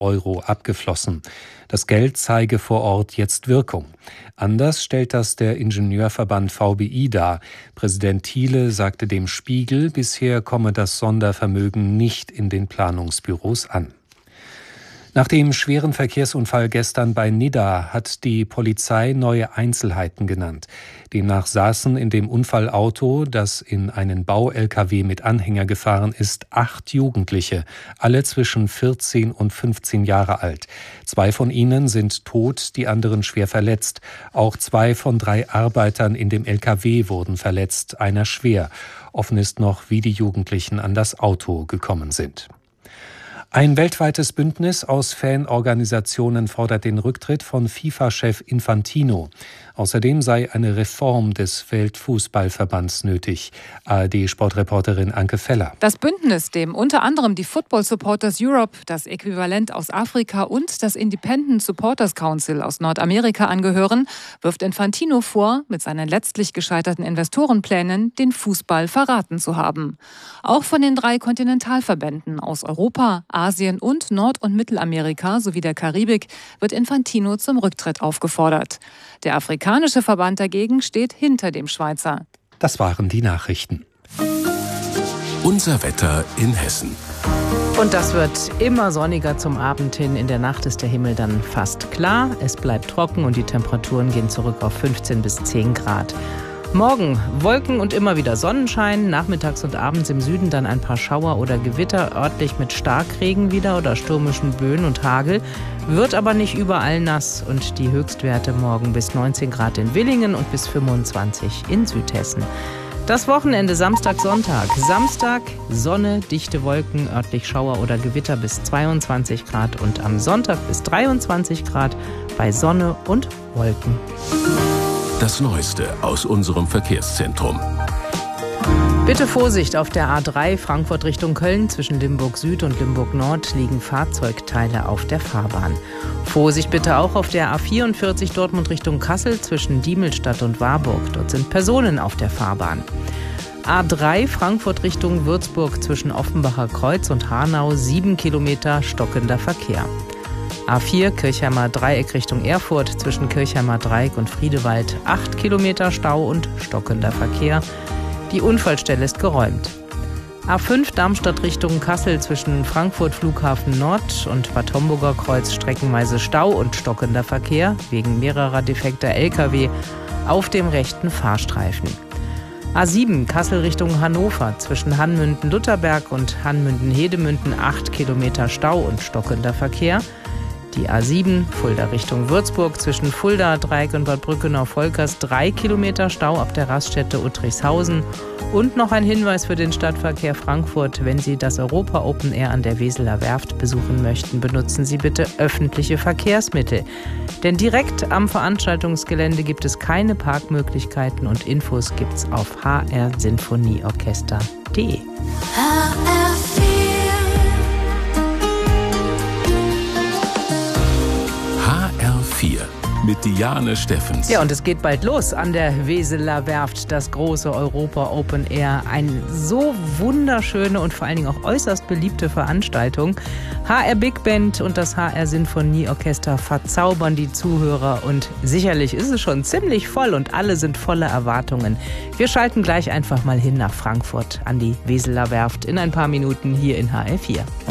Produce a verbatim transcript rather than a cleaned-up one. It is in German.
Euro abgeflossen. Das Geld zeige vor Ort jetzt Wirkung. Anders stellt das der Ingenieurverband V B I dar. Präsident Thiele sagte dem Spiegel, bisher komme das Sondervermögen nicht in den Planungsbüros an. Nach dem schweren Verkehrsunfall gestern bei Nidda hat die Polizei neue Einzelheiten genannt. Demnach saßen in dem Unfallauto, das in einen Bau-L K W mit Anhänger gefahren ist, acht Jugendliche, alle zwischen vierzehn und fünfzehn Jahre alt. Zwei von ihnen sind tot, die anderen schwer verletzt. Auch zwei von drei Arbeitern in dem L K W wurden verletzt, einer schwer. Offen ist noch, wie die Jugendlichen an das Auto gekommen sind. Ein weltweites Bündnis aus Fanorganisationen fordert den Rücktritt von FIFA-Chef Infantino. Außerdem sei eine Reform des Weltfußballverbands nötig. A R D-Sportreporterin Anke Feller. Das Bündnis, dem unter anderem die Football Supporters Europe, das Äquivalent aus Afrika und das Independent Supporters Council aus Nordamerika angehören, wirft Infantino vor, mit seinen letztlich gescheiterten Investorenplänen den Fußball verraten zu haben. Auch von den drei Kontinentalverbänden aus Europa, Asien und Nord- und Mittelamerika sowie der Karibik wird Infantino zum Rücktritt aufgefordert. Der afrikanische Verband dagegen steht hinter dem Schweizer. Das waren die Nachrichten. Unser Wetter in Hessen. Und das wird immer sonniger zum Abend hin. In der Nacht ist der Himmel dann fast klar. Es bleibt trocken und die Temperaturen gehen zurück auf fünfzehn bis zehn Grad. Morgen Wolken und immer wieder Sonnenschein. Nachmittags und abends im Süden dann ein paar Schauer oder Gewitter, örtlich mit Starkregen wieder oder stürmischen Böen und Hagel. Wird aber nicht überall nass und die Höchstwerte morgen bis neunzehn Grad in Villingen und bis fünfundzwanzig in Südhessen. Das Wochenende Samstag, Sonntag. Samstag Sonne, dichte Wolken, örtlich Schauer oder Gewitter bis zweiundzwanzig Grad und am Sonntag bis dreiundzwanzig Grad bei Sonne und Wolken. Das Neueste aus unserem Verkehrszentrum. Bitte Vorsicht auf der A drei Frankfurt Richtung Köln. Zwischen Limburg Süd und Limburg Nord liegen Fahrzeugteile auf der Fahrbahn. Vorsicht bitte auch auf der A vierundvierzig Dortmund Richtung Kassel zwischen Diemelstadt und Warburg. Dort sind Personen auf der Fahrbahn. A drei Frankfurt Richtung Würzburg zwischen Offenbacher Kreuz und Hanau sieben Kilometer stockender Verkehr. A vier Kirchheimer Dreieck Richtung Erfurt zwischen Kirchheimer Dreieck und Friedewald acht Kilometer Stau und stockender Verkehr. Die Unfallstelle ist geräumt. A fünf Darmstadt Richtung Kassel zwischen Frankfurt Flughafen Nord und Bad Homburger Kreuz streckenweise Stau und stockender Verkehr wegen mehrerer defekter L K W auf dem rechten Fahrstreifen. A sieben Kassel Richtung Hannover zwischen Hanmünden-Lutherberg und Hanmünden-Hedemünden acht Kilometer Stau und stockender Verkehr. Die A sieben Fulda Richtung Würzburg zwischen Fulda, Dreieck und Bad Brückenau-Volkers drei Kilometer Stau ab der Raststätte Uttrichshausen. Und noch ein Hinweis für den Stadtverkehr Frankfurt. Wenn Sie das Europa Open Air an der Weseler Werft besuchen möchten, benutzen Sie bitte öffentliche Verkehrsmittel. Denn direkt am Veranstaltungsgelände gibt es keine Parkmöglichkeiten und Infos gibt's auf h r sinfonieorchester punkt d e. vier mit Diane Steffens. Ja, und es geht bald los an der Weseler Werft, das große Europa Open Air. Eine so wunderschöne und vor allen Dingen auch äußerst beliebte Veranstaltung. H R Big Band und das H R Sinfonieorchester verzaubern die Zuhörer und sicherlich ist es schon ziemlich voll und alle sind voller Erwartungen. Wir schalten gleich einfach mal hin nach Frankfurt an die Weseler Werft in ein paar Minuten hier in H R vier.